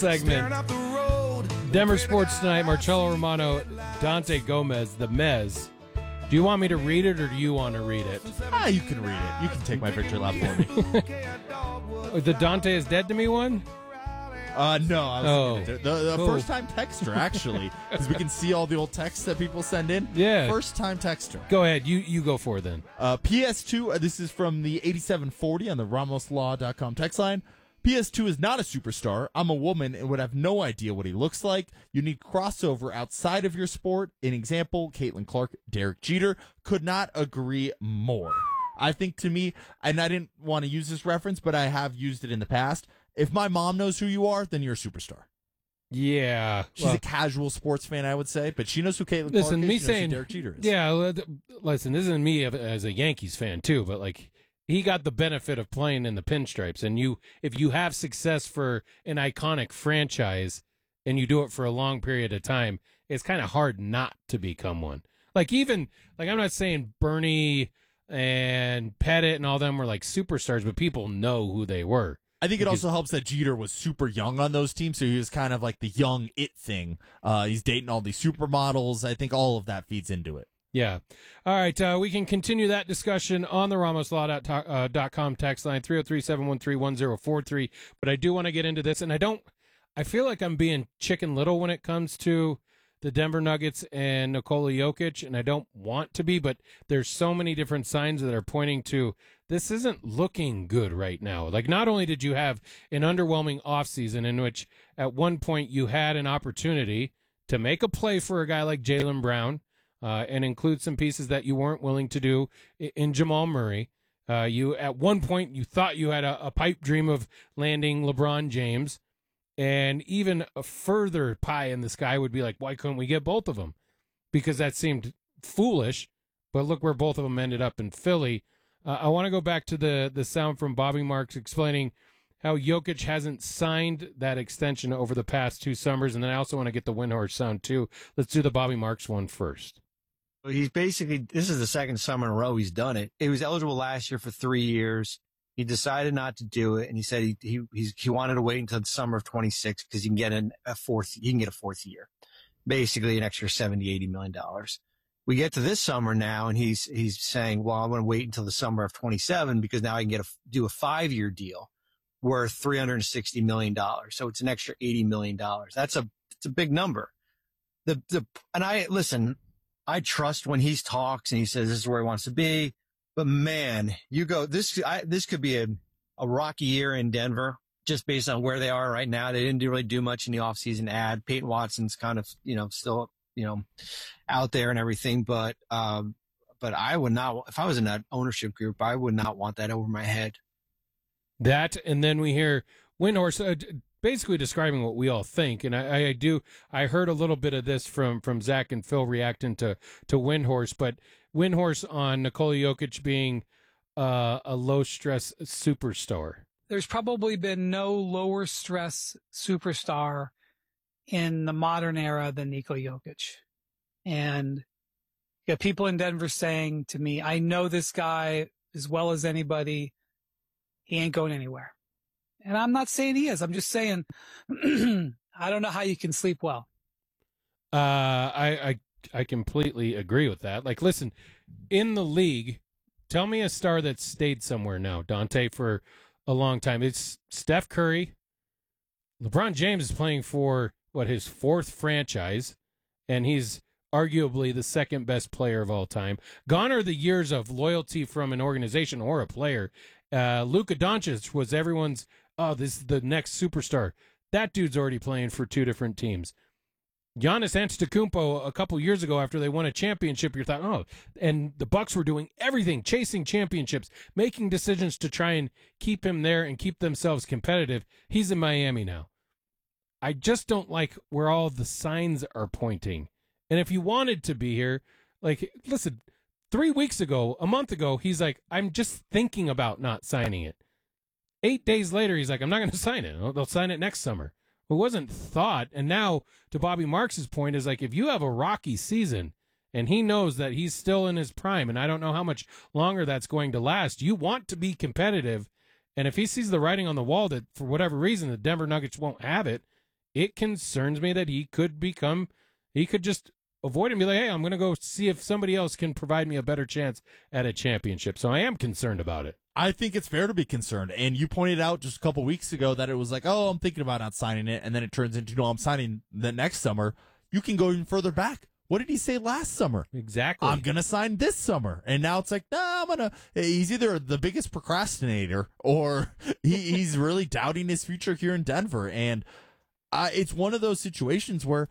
segment. Denver Sports Tonight, Marcelo Romano, Dante Gomez, the Mez. Do you want me to read it or do you want to read it? You can read it. You can take my victory lap for me. The Dante is dead to me one? No. I was the Cool. first-time texter, actually, because we can see all the old texts that people send in. Yeah. First-time texter. Go ahead. You go for it then. PS2, this is from the 8740 on the RamosLaw.com text line. PS2 is not a superstar. I'm a woman and would have no idea what he looks like. You need crossover outside of your sport. An example, Caitlin Clark, Derek Jeter. Could not agree more. I think to me, and I didn't want to use this reference, but I have used it in the past. If my mom knows who you are, then you're a superstar. Yeah. She's a casual sports fan, I would say, but she knows who Caitlin Clark is. Listen, She me knows who saying, Derek Jeter is. yeah, listen, this isn't me as a Yankees fan too, but like, he got the benefit of playing in the pinstripes, and if you have success for an iconic franchise and you do it for a long period of time, it's kind of hard not to become one. Like I'm not saying Bernie and Pettit and all them were like superstars, but people know who they were. I think it also helps that Jeter was super young on those teams, so he was kind of like the young it thing. He's dating all these supermodels. I think all of that feeds into it. Yeah. All right. We can continue that discussion on the RamosLaw.com text line, 303-713-1043. But I do want to get into this, and I feel like I'm being Chicken Little when it comes to the Denver Nuggets and Nikola Jokic, and I don't want to be, but there's so many different signs that are pointing to this isn't looking good right now. Like, not only did you have an underwhelming offseason in which at one point you had an opportunity to make a play for a guy like Jaylen Brown, and include some pieces that you weren't willing to do in Jamal Murray. You at one point you thought you had a pipe dream of landing LeBron James, and even a further pie in the sky would be like, why couldn't we get both of them? Because that seemed foolish. But look where both of them ended up in Philly. I want to go back to the sound from Bobby Marks explaining how Jokic hasn't signed that extension over the past 2 summers, and then I also want to get the Windhorse sound too. Let's do the Bobby Marks one first. He's basically, this is the second summer in a row he's done it. He was eligible last year for 3 years. He decided not to do it, and he said he wanted to wait until the summer of 26 because you can get a fourth year, basically an extra $70-80 million. We get to this summer now, and he's saying, well, I'm going to wait until the summer of 27 because now I can do a 5-year deal worth $360 million. So it's an extra $80 million. It's a big number. I trust when he talks and he says this is where he wants to be, but man, this could be a rocky year in Denver just based on where they are right now. They didn't really do much in the offseason ad. Peyton Watson's kind of, still, out there and everything, but I would not, if I was in that ownership group, I would not want that over my head. That, and then we hear Windhorse basically describing what we all think, and I heard a little bit of this from Zach and Phil reacting to Windhorse, but Windhorse on Nikola Jokic being a low stress superstar. There's probably been no lower stress superstar in the modern era than Nikola Jokic, and you got people in Denver saying to me, "I know this guy as well as anybody. He ain't going anywhere." And I'm not saying he is. I'm just saying, I don't know how you can sleep well. I completely agree with that. Like, listen, in the league, tell me a star that's stayed somewhere now, Dante, for a long time. It's Steph Curry. LeBron James is playing for, his 4th franchise, and he's arguably the 2nd best player of all time. Gone are the years of loyalty from an organization or a player. Luka Doncic was everyone's, this is the next superstar. That dude's already playing for 2 different teams. Giannis Antetokounmpo, a couple years ago after they won a championship, you thought, and the Bucks were doing everything, chasing championships, making decisions to try and keep him there and keep themselves competitive. He's in Miami now. I just don't like where all the signs are pointing. And if you wanted to be here, listen, 3 weeks ago, a month ago, he's like, I'm just thinking about not signing it. 8 days later, he's like, I'm not going to sign it. They'll sign it next summer. It wasn't thought. And now, to Bobby Marks' point, is like, if you have a rocky season and he knows that he's still in his prime, and I don't know how much longer that's going to last, you want to be competitive. And if he sees the writing on the wall that for whatever reason the Denver Nuggets won't have it, it concerns me that he could just avoid it and be like, hey, I'm going to go see if somebody else can provide me a better chance at a championship. So I am concerned about it. I think it's fair to be concerned. And you pointed out just a couple weeks ago that it was like, oh, I'm thinking about not signing it. And then it turns into, no, I'm signing the next summer. You can go even further back. What did he say last summer? Exactly. I'm going to sign this summer. And now it's like, he's either the biggest procrastinator or he's really doubting his future here in Denver. And it's one of those situations where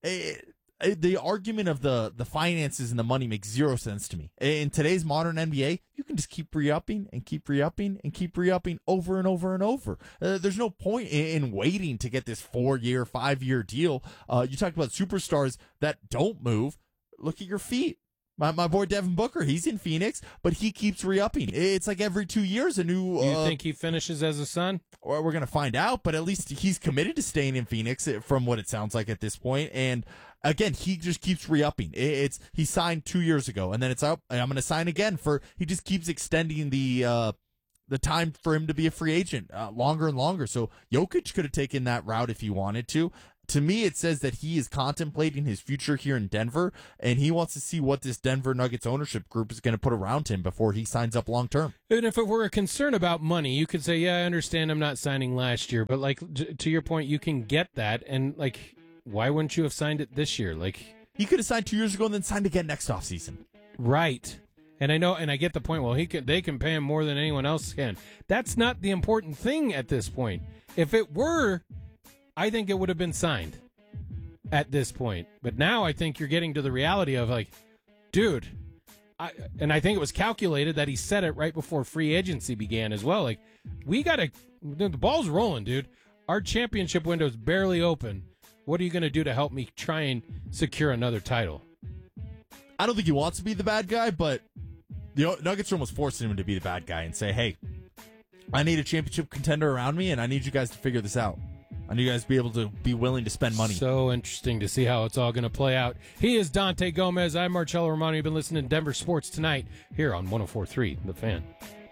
the argument of the finances and the money makes zero sense to me. In today's modern NBA, you can just keep re-upping and keep re-upping and keep re-upping over and over and over. There's no point in waiting to get this 4-year, 5-year deal. You talked about superstars that don't move. Look at your feet. My boy Devin Booker, he's in Phoenix, but he keeps re-upping. It's like every 2 years a new... You think he finishes as a Sun? Or we're going to find out, but at least he's committed to staying in Phoenix from what it sounds like at this point. And again, he just keeps re-upping. He signed 2 years ago, and then it's up. I'm going to sign again he just keeps extending the time for him to be a free agent longer and longer. So Jokic could have taken that route if he wanted to. To me, it says that he is contemplating his future here in Denver, and he wants to see what this Denver Nuggets ownership group is going to put around him before he signs up long term. And if it were a concern about money, you could say, yeah, I understand I'm not signing last year, but like to your point, you can get that, and like, why wouldn't you have signed it this year? Like, he could have signed 2 years ago and then signed again next offseason. Right. And I know, and I get the point. Well, they can pay him more than anyone else can. That's not the important thing at this point. If it were, I think it would have been signed at this point. But now I think you're getting to the reality of like, dude, and I think it was calculated that he said it right before free agency began as well. Like, the ball's rolling, dude. Our championship window's barely open. What are you going to do to help me try and secure another title? I don't think he wants to be the bad guy, but the Nuggets are almost forcing him to be the bad guy and say, hey, I need a championship contender around me, and I need you guys to figure this out. I need you guys to be able to be willing to spend money. So interesting to see how it's all going to play out. He is Dante Gomez. I'm Marcello Romano. You've been listening to Denver Sports Tonight here on 104.3 The Fan.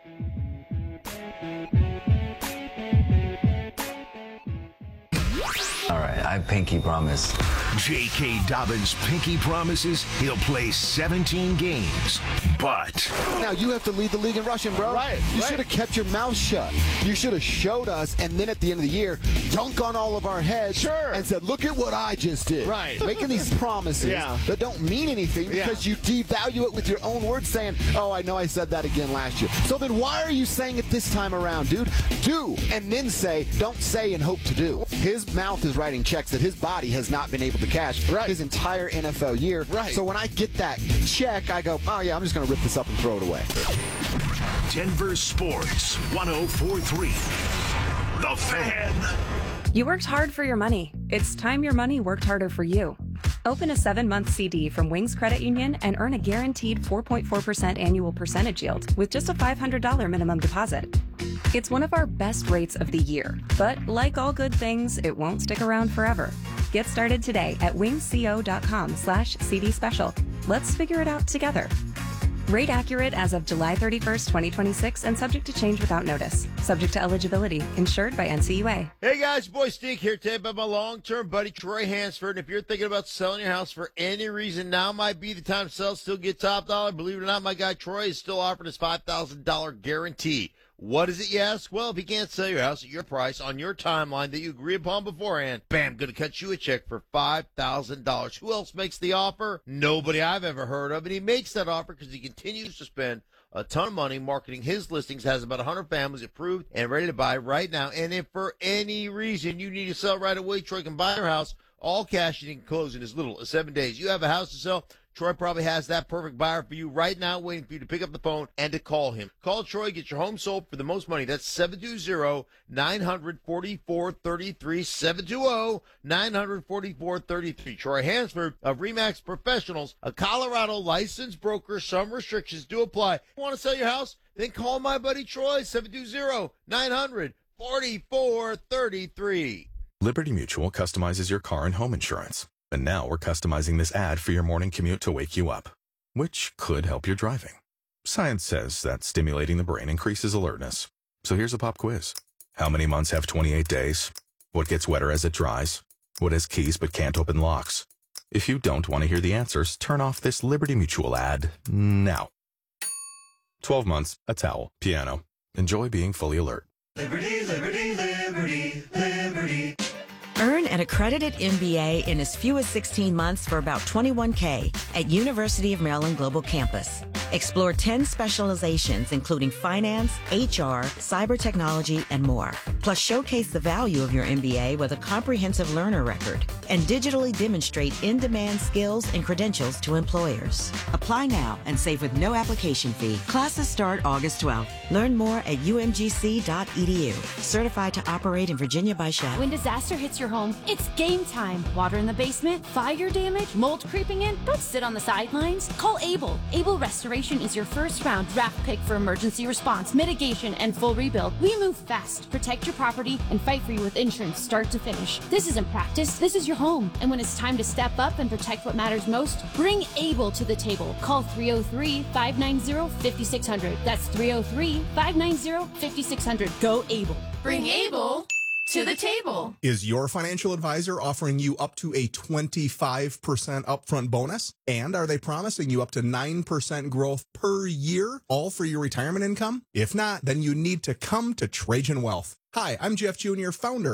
All right, I pinky promise. J.K. Dobbins pinky promises he'll play 17 games, but... Now you have to lead the league in rushing, bro. Right. You should have kept your mouth shut. You should have showed us, and then at the end of the year, dunk on all of our heads and said, look at what I just did. Right. Making these promises that don't mean anything because you devalue it with your own words saying, oh, I know I said that again last year. So then why are you saying it this time around, dude? Do, and then say, don't say and hope to do. His mouth is writing checks that his body has not been able to cash his entire NFL year. Right. So when I get that check, I go, oh, yeah, I'm just going to rip this up and throw it away. Denver Sports 104.3 The Fan. You worked hard for your money. It's time your money worked harder for you. Open a 7-month CD from Wings Credit Union and earn a guaranteed 4.4% annual percentage yield with just a $500 minimum deposit. It's one of our best rates of the year, but like all good things, it won't stick around forever. Get started today at wingsco.com/CD special. Let's figure it out together. Rate accurate as of July 31st, 2026, and subject to change without notice. Subject to eligibility. Insured by NCUA. Hey guys, boy Steve here today about my long-term buddy Troy Hansford. And if you're thinking about selling your house for any reason, now might be the time to sell, still get top dollar. Believe it or not, my guy Troy is still offering his $5,000 guarantee. What is it, you ask? Well, if you can't sell your house at your price on your timeline that you agree upon beforehand, bam, going to cut you a check for $5,000. Who else makes the offer? Nobody I've ever heard of. And he makes that offer because he continues to spend a ton of money marketing his listings, has about 100 families approved and ready to buy right now. And if for any reason you need to sell right away, Troy can buy your house, all cash, and you can close in as little as 7 days. You have a house to sell, Troy probably has that perfect buyer for you right now, waiting for you to pick up the phone and to call him. Call Troy, get your home sold for the most money. That's 720-900-4433, 720-900-4433. Troy Hansford of RE/MAX Professionals, a Colorado licensed broker. Some restrictions do apply. Want to sell your house? Then call my buddy Troy, 720-900-4433. Liberty Mutual customizes your car and home insurance. And now we're customizing this ad for your morning commute to wake you up, which could help your driving. Science says that stimulating the brain increases alertness. So here's a pop quiz. How many months have 28 days? What gets wetter as it dries? What has keys but can't open locks? If you don't want to hear the answers, turn off this Liberty Mutual ad now. 12 months, a towel, piano. Enjoy being fully alert. Liberty, liberty, liberty, liberty. Earn an accredited MBA in as few as 16 months for about $21K at University of Maryland Global Campus. Explore 10 specializations, including finance, HR, cyber technology, and more. Plus, showcase the value of your MBA with a comprehensive learner record and digitally demonstrate in-demand skills and credentials to employers. Apply now and save with no application fee. Classes start August 12th. Learn more at umgc.edu. Certified to operate in Virginia by Shell. When disaster hits your home, it's game time. Water in the basement, fire damage, mold creeping in. Don't sit on the sidelines. Call Able. Able Restoration is your first round draft pick for emergency response, mitigation, and full rebuild. We move fast, protect your property, and fight for you with insurance start to finish. This isn't practice. This is your home. And when it's time to step up and protect what matters most, bring Able to the table. Call 303-590-5600. That's 303-590-5600. Go Able. Bring Able to the table. Is your financial advisor offering you up to a 25% upfront bonus? And are they promising you up to 9% growth per year, all for your retirement income? If not, then you need to come to Trajan Wealth. Hi, I'm Jeff Jr., founder